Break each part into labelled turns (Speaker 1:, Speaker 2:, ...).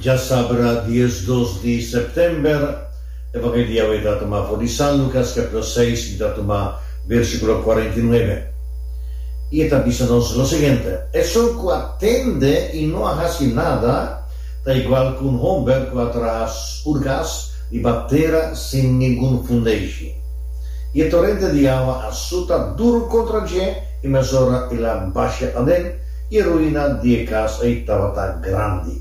Speaker 1: Ya sabrá 10-2 de septiembre, Evangelio de Tatuma de San Lucas, capítulo 6, de Tatuma, versículo 49. Y está diciendo lo siguiente: eso que atende y no hace nada, da igual que un hombre que atrás urgas y batera sin ningún fundejo. Y el torrente de agua asuta duro contra je y mesura y la baja aden y ruina de casa y tabata grande.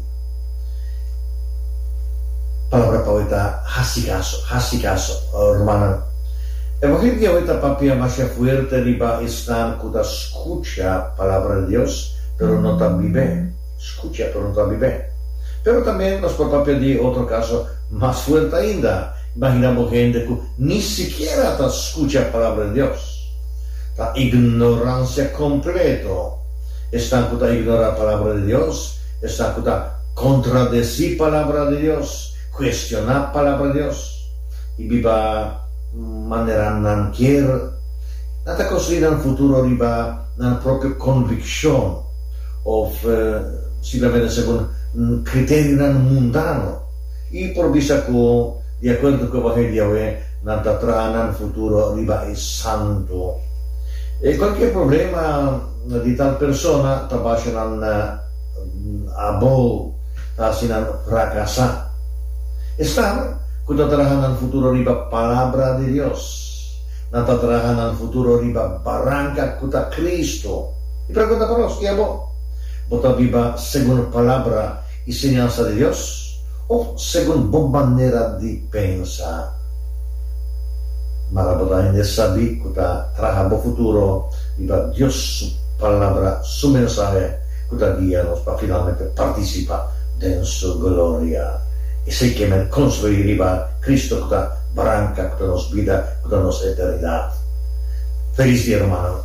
Speaker 1: Palabra poeta hasikaso, hermana. Evangelio ahorita papia más fuerte riba están que escucha palabra de Dios, pero no tan vive. Escucha, pero no tan vive. Pero también nos papia de otro caso más fuerte ainda. Imaginamos gente que ni siquiera escucha palabra de Dios. La ignorancia completo. Están que ignora palabra de Dios, están que contradecir palabra de Dios, cuestionar palabra de Dios y viva manera non quiere nada construir un futuro riba una propria convicción o simplemente según criterio mundano y por vista que de acuerdo con el Evangelio nada trae un futuro riba es santo e qualche problema di tal persona trabaja en abo sin fracasar. Están cuando trabajan en el futuro riba palabra de Dios, nata trabajan en el futuro riba barranca cuta Cristo. Y pregunta para los, ¿qué hago? ¿Vota viva según palabra y enseñanza de Dios? ¿O según buena manera de pensar? Mala vota en saber cuta trabaja en el futuro viva Dios su palabra, su mensaje, cuta guía nos para finalmente participar en su gloria. Y se que me construiría Cristo que branca, que nos vida, que nos eternidad. Feliz día, hermano.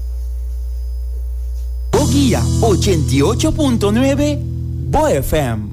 Speaker 2: Guía 88.9 Bo FM.